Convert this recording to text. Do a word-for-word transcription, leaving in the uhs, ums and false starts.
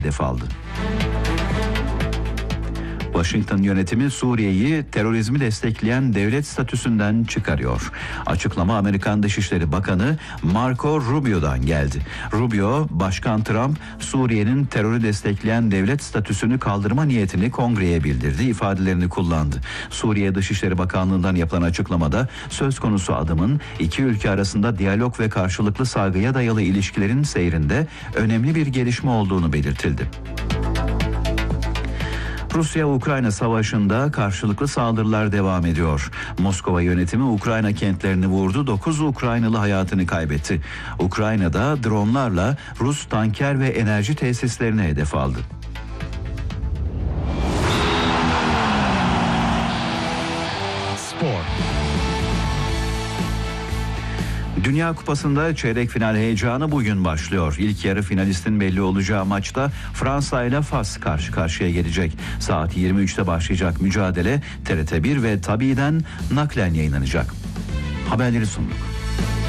hedef aldı. Washington yönetimi Suriye'yi terörizmi destekleyen devlet statüsünden çıkarıyor. Açıklama Amerikan Dışişleri Bakanı Marco Rubio'dan geldi. Rubio, Başkan Trump, Suriye'nin terörü destekleyen devlet statüsünü kaldırma niyetini Kongre'ye bildirdi ifadelerini kullandı. Suriye Dışişleri Bakanlığı'ndan yapılan açıklamada söz konusu adımın iki ülke arasında diyalog ve karşılıklı saygıya dayalı ilişkilerin seyrinde önemli bir gelişme olduğunu belirtildi. Rusya-Ukrayna savaşında karşılıklı saldırılar devam ediyor. Moskova yönetimi Ukrayna kentlerini vurdu, dokuz Ukraynalı hayatını kaybetti. Ukrayna'da dronlarla Rus tanker ve enerji tesislerini hedef aldı. Spor. Dünya Kupası'nda çeyrek final heyecanı bugün başlıyor. İlk yarı finalistin belli olacağı maçta Fransa ile Fas karşı karşıya gelecek. Saat yirmi üçte başlayacak mücadele T R T bir ve Tabi'den naklen yayınlanacak. Haberleri sunduk.